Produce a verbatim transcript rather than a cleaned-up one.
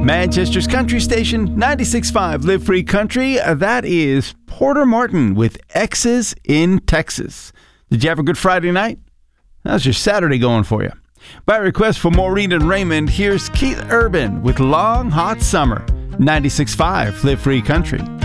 Manchester's country station, ninety-six point five Live Free Country. Uh, That is Porter Martin with X's in Texas. Did you have a good Friday night? How's your Saturday going for you? By request for Maureen and Raymond, here's Keith Urban with Long Hot Summer, ninety-six point five Live Free Country.